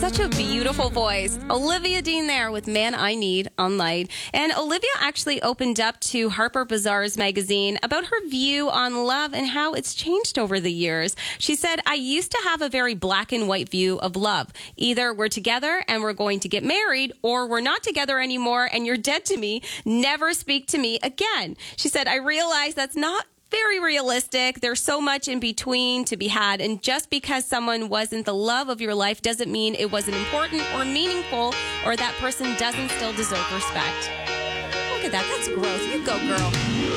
Such a beautiful voice. Olivia Dean there with Man I Need on Light. And Olivia actually opened up to Harper Bazaar's magazine about her view on love and how it's changed over the years. She said, I used to have a very black and white view of love. Either we're together and we're going to get married, or we're not together anymore and you're dead to me. Never speak to me again. She said, I realize that's not very realistic. There's so much in between to be had. And just because someone wasn't the love of your life doesn't mean it wasn't important or meaningful or that person doesn't still deserve respect. Look at that. That's growth. You go, girl.